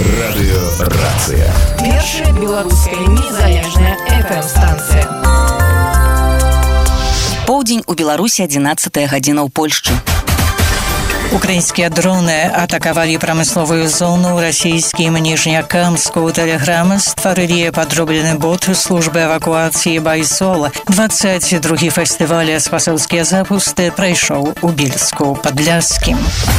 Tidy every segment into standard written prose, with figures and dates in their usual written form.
Радыёрацыя. Першая беларуская незалежная FM-станцыя. Поўдзень у Беларусі 11 гадзіна ў Польшчы. Украинские дроны атаковали промысловую зону в российским Нижнекамску. Телеграм створили подробленный бот службы эвакуации Байсола. 22 фестиваля «Спасовские запусты» пройшоў у Бельску под Ляскім.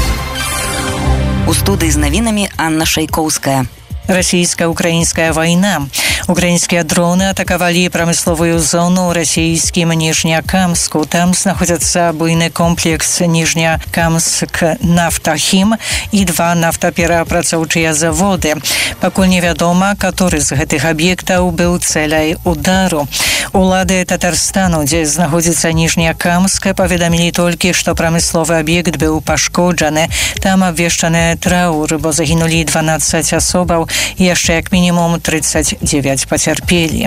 У студыі з навінамі Анна Шайкоўская. Российско-украинская война. Украинские дроны атаковали промысловую зону в российском Нижнекамску. Там находится буйный комплекс Нижнекамск-Нафтахим и 2 нафтаперапрацоўчыя заводы. Пакуль невядома, который з гэтых аб'ектаў быў цэляй удару. Улады Татарстану, дзе знаходзіцца Нижнекамск, паведамілі толькі, што прамысловы аб'ект быў пашкоджаны. Там абвешчаны траур, бо загінулі 12 асобаў і яшчэ як мінімум 39 пацярпелі.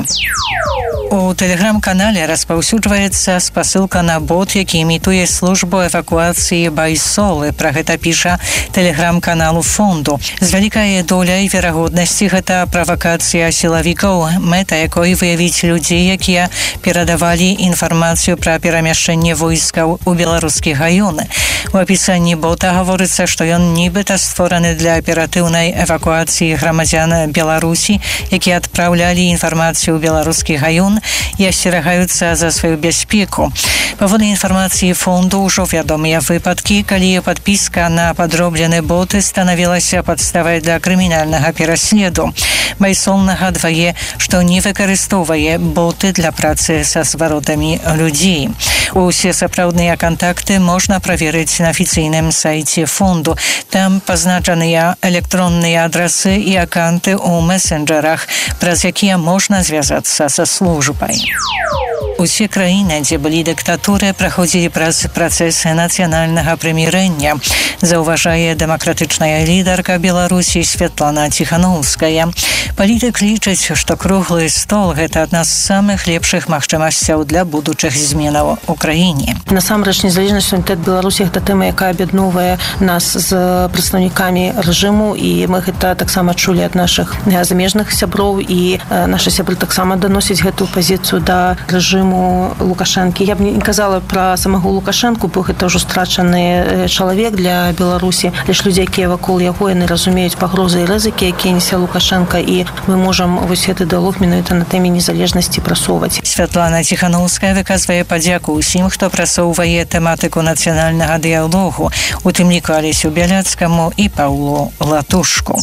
У тэлеграм-канале распаўсюджваецца спасылка на бот, які імітуе службу эвакуацыі Байсолы. Пра гэта піша тэлеграм-каналу фонду. З вялікай доляй верагоднасці гэта правакацыя сілавікоў, мэта якой выявіць людзей, якія перадавалі інфармацыю пра перамяшчэнне войскаў у беларускі раён. У апісанні бота гаворыцца, што ён нібыта створаны для аператыўнай эвакуацыі грамадзян Беларусі, якія адпраўлялі інфармацыю ў беларускі раён і асцерагаюцца за сваю бяспеку. Паводле інфармацыі фонду ўжо вядомыя выпадкі, калі падпіска на падроблены боты станавілася падставай для крымінальнага пераследу. Байсол нагадвае, што не выкарыстоўвае боты для працы са зваротамі людзей. Усе сапраўдныя кантакты можна праверыць на афіцыйным сайце фонду. Там пазначаныя электронныя адрасы і аккаунты ў месенджерах, праз якія можна звязацца са службай. Усе краіны, дзе былі дыктатуры, праходзілі праз працэс нацыянальнага прымірэння, заўважае дэмакратычная лідарка Беларусі Святлана Ціхановская. Палітык лічыць, што круглы стол – гэта адна з самых лепшых магчымасцяў для будучых зменаў у краіне. Насамрэч, незалежнасць суверэнітэт Беларусі – гэта тэма, якая аб'ядноўвае нас з прадстаўнікамі рэжыму, і мы гэта таксама чулі ад нашых замежных сяброў, і нашы сябры таксама даносяць гэтую пазіцыю да рэжыму Лукашэнкі. Я б не казала пра самого Лукашэнку, бо гэта ўжо страчаны чалавек для Беларусі. Лишь людзі, якія вакол яго, яны разумеюць пагрозы і рызыкі, якія несе Лукашэнка, і мы можам вось гэты дыалог менавіта на тэме незалежнасці прасоўваць. Святлана Ціхановская выказвае падзяку ўсім, хто прасоўвае тэматыку нацыянальнага дыялогу, у тым ліку Алесю Бяляцкаму і Паўлу Латушку.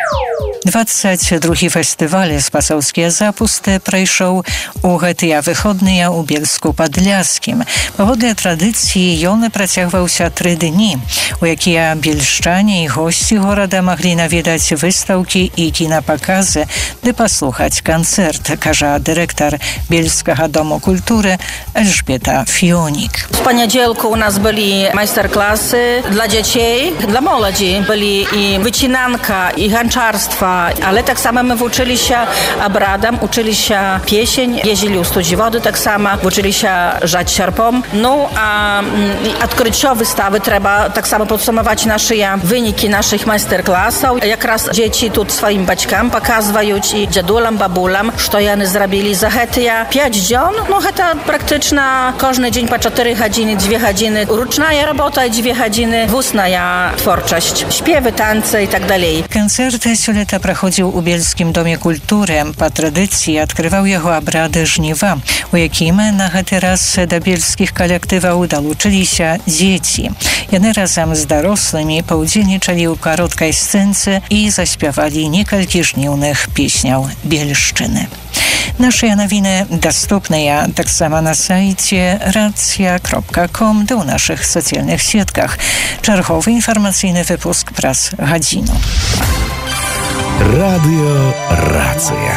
22 фестываль «Спасовскія запусты» прайшоў у гэтыя выходныя ў Бельску пад Ляскім. Паводле традыцыі ён працягваўся 3 дні, у якія бельшчане і госці горада маглі наведаць выстаўкі і кінапаказы ды паслухаць канцэрт, кажа дырэктар Бельскага дому культуры Эльżbieta Fionik. W poniedziałku u nas byli majster-klasy dla dzieci, dla młodzi. Byli i wycinanka, i hańczarstwa, ale tak samo my uczyli się obradom, uczyli się piesień, jeździli u studzi wody tak samo, uczyli się żać sierpą. No a odkrycie wystawy trzeba tak samo podsumować nasze wyniki naszych majster-klasów. Jak raz dzieci tu swoim baćkam pokazują i dziadulam, babulam, co oni zrobili za te 5 dni. No to praktycznie każdy dzień po 4 godziny, 2 godziny ręczna robota i 2 godziny ustna twórczość. Śpiewy, tańce i tak dalej. Koncerty Siuleta prachodził u Bielskim Domie Kultury. Po tradycji odkrywał jego obrady żniwa, u jakim na гэты raz do bielskich kolektywów dołączyli się dzieci. Яны razem z dorosłymi poudzielniczali u krótkiej scence i zaśpiewali niekalki żniwnych pieśniał Bielszczyny. Nasze nowiny dostępne tak samo na sajcie racja.com do naszych socjalnych sietkach. Czerwowy informacyjny wypusk pras godzinu. Радыёрацыя.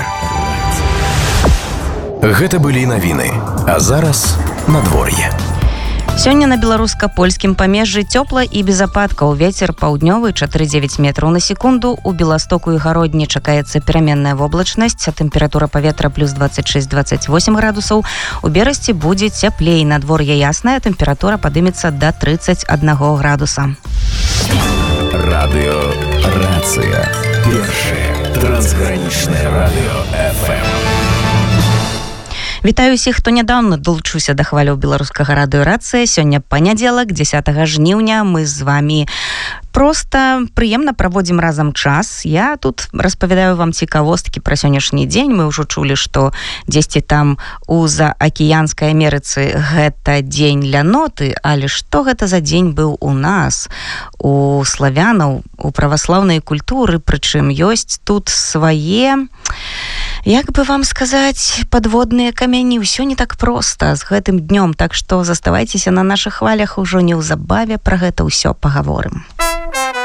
Гэта былі навіны, а зараз надвор'е. Сёння на беларуска-польскім памежжы цёпла і без ападкаў. Вецер паўднёвы 4,9 метраў на секунду. У Беластоку і Гародні чакаецца пераменная воблачнасць, а тэмпература паветра плюс 26-28 градусаў. У Берасці будзе цяплей, надвор'е яснае, тэмпература падымецца да 31 градуса. Радыёрацыя. Першае трансгранічнае радыё FM. Вітаю усіх, хто нядаўна долучыўся да хваляў беларускага радыё Рацыя. Сёння панядзелак, 10 жніўня. Мы з вамі проста прыемна праводзім разам час. Я тут распавядаю вам цікавосткі пра сённяшні дзень. Мы ўжо чулі, што дзесьці там у заакіянскай Амерыцы гэта дзень ляноты, але што гэта за дзень быў у нас, у славянаў, у праваслаўнай культуры, прычым ёсць тут свае, як бы вам сказаць, падводныя камяні. Ўсё не так проста з гэтым днём, так што заставайцеся на нашых хвалях, ужо неўзабаве пра гэта ўсё пагаворым.